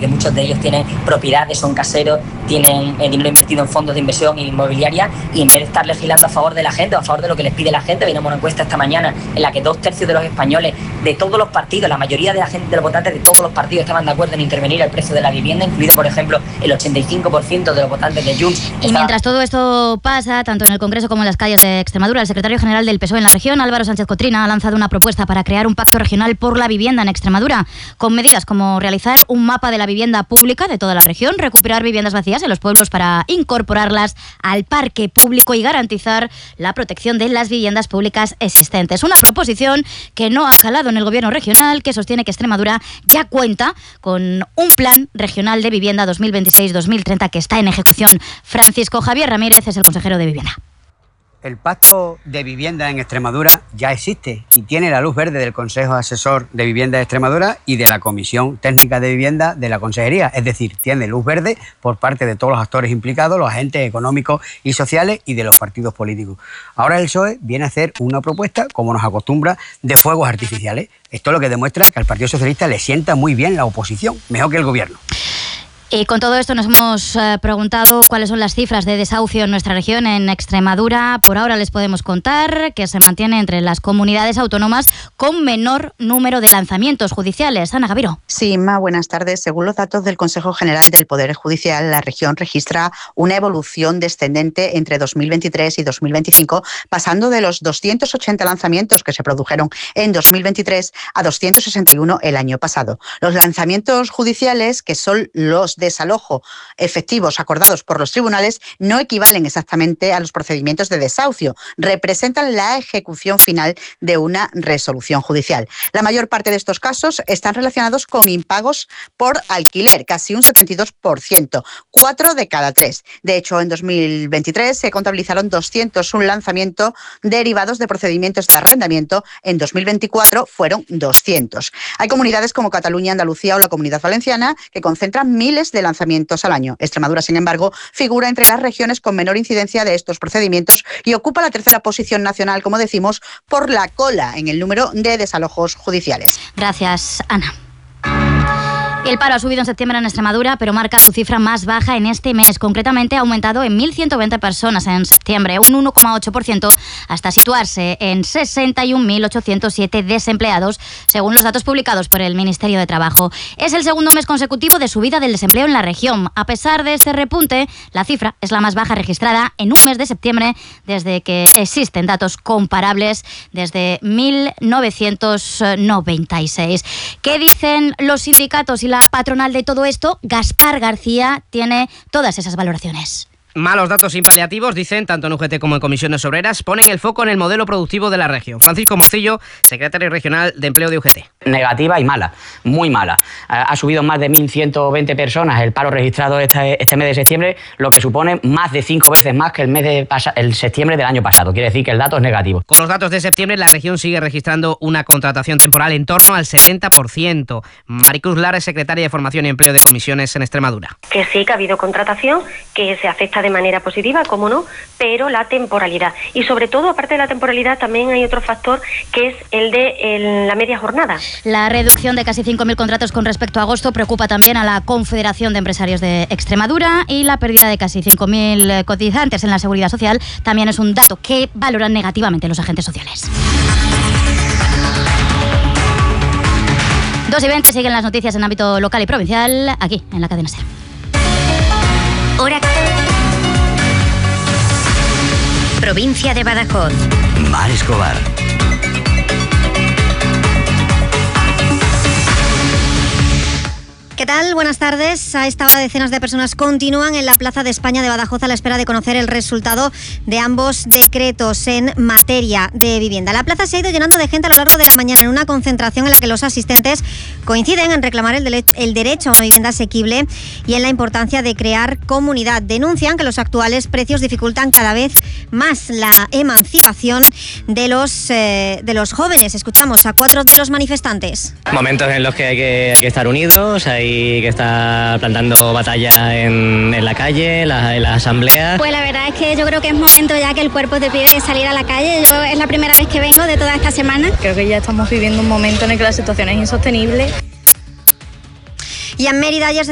porque muchos de ellos tienen propiedades, son caseros, tienen dinero invertido en fondos de inversión inmobiliaria, y en vez de estar legislando a favor de la gente o a favor de lo que les pide la gente, veíamos una encuesta esta mañana en la que 2/3 de los españoles, de todos los partidos, la mayoría de la gente, de los votantes de todos los partidos estaban de acuerdo en intervenir el precio de la vivienda, incluido, por ejemplo, el 85% de los votantes de Junts. Y mientras todo esto pasa, tanto en el Congreso como en las calles de Extremadura, el secretario general del PSOE en la región, Álvaro Sánchez Cotrina, ha lanzado una propuesta para crear un pacto regional por la vivienda en Extremadura, con medidas como realizar un mapa de la vivienda pública de toda la región, recuperar viviendas vacías en los pueblos para incorporarlas al parque público y garantizar la protección de las viviendas públicas existentes. Una proposición que no ha calado en el gobierno regional, que sostiene que Extremadura ya cuenta con un plan regional de vivienda 2026-2030 que está en ejecución. Francisco Javier Ramírez es el consejero de Vivienda. El pacto de vivienda en Extremadura ya existe y tiene la luz verde del Consejo Asesor de Vivienda de Extremadura y de la Comisión Técnica de Vivienda de la Consejería. Es decir, tiene luz verde por parte de todos los actores implicados, los agentes económicos y sociales y de los partidos políticos. Ahora el PSOE viene a hacer una propuesta, como nos acostumbra, de fuegos artificiales. Esto es lo que demuestra que al Partido Socialista le sienta muy bien la oposición, mejor que el gobierno. Y con todo esto nos hemos preguntado cuáles son las cifras de desahucio en nuestra región, en Extremadura. Por ahora les podemos contar que se mantiene entre las comunidades autónomas con menor número de lanzamientos judiciales. Ana Gaviro. Sí, Inma, buenas tardes. Según los datos del Consejo General del Poder Judicial, la región registra una evolución descendente entre 2023 y 2025, pasando de los 280 lanzamientos que se produjeron en 2023 a 261 el año pasado. Los lanzamientos judiciales, que son los desalojo efectivos acordados por los tribunales, no equivalen exactamente a los procedimientos de desahucio, representan la ejecución final de una resolución judicial. La mayor parte de estos casos están relacionados con impagos por alquiler, casi un 72%, 4 de cada 3. De hecho, en 2023 se contabilizaron 201 lanzamientos derivados de procedimientos de arrendamiento, en 2024 fueron 200. Hay comunidades como Cataluña, Andalucía o la Comunidad Valenciana que concentran miles de lanzamientos al año. Extremadura, sin embargo, figura entre las regiones con menor incidencia de estos procedimientos y ocupa la tercera posición nacional, como decimos, por la cola en el número de desalojos judiciales. Gracias, Ana. El paro ha subido en septiembre en Extremadura, pero marca su cifra más baja en este mes. Concretamente, ha aumentado en 1.120 personas en septiembre, un 1,8%, hasta situarse en 61.807 desempleados, según los datos publicados por el Ministerio de Trabajo. Es el segundo mes consecutivo de subida del desempleo en la región. A pesar de este repunte, la cifra es la más baja registrada en un mes de septiembre desde que existen datos comparables desde 1996. ¿Qué dicen los sindicatos y la patronal de todo esto? Gaspar García tiene todas esas valoraciones. Malos datos sin paliativos, dicen, tanto en UGT como en Comisiones Obreras, ponen el foco en el modelo productivo de la región. Francisco Morcillo, secretario regional de Empleo de UGT. Negativa y mala, muy mala. Ha subido más de 1.120 personas el paro registrado este mes de septiembre, lo que supone más de 5 veces más que el septiembre del año pasado. Quiere decir que el dato es negativo. Con los datos de septiembre, la región sigue registrando una contratación temporal en torno al 70%. Maricruz Lara es secretaria de Formación y Empleo de Comisiones en Extremadura. Que sí, que ha habido contratación, que se afecta de manera positiva, cómo no, pero la temporalidad. Y sobre todo, aparte de la temporalidad, también hay otro factor que es el de la media jornada. La reducción de casi 5.000 contratos con respecto a agosto preocupa también a la Confederación de Empresarios de Extremadura, y la pérdida de casi 5.000 cotizantes en la Seguridad Social también es un dato que valoran negativamente los agentes sociales. 2:20, siguen las noticias en ámbito local y provincial, aquí en la cadena SER. Hora. Provincia de Badajoz. Mar Escobar. ¿Qué tal? Buenas tardes. A esta hora decenas de personas continúan en la Plaza de España de Badajoz a la espera de conocer el resultado de ambos decretos en materia de vivienda. La plaza se ha ido llenando de gente a lo largo de la mañana en una concentración en la que los asistentes coinciden en reclamar el derecho a una vivienda asequible y en la importancia de crear comunidad. Denuncian que los actuales precios dificultan cada vez más la emancipación de los jóvenes. Escuchamos a 4 de los manifestantes. Momentos en los que hay que estar unidos, hay que estar plantando batalla en la calle, en la asamblea. Pues la verdad es que yo creo que es momento ya que el cuerpo te pide salir a la calle. Es la primera vez que vengo de toda esta semana. Creo que ya estamos viviendo un momento en el que la situación es insostenible. Y en Mérida ayer se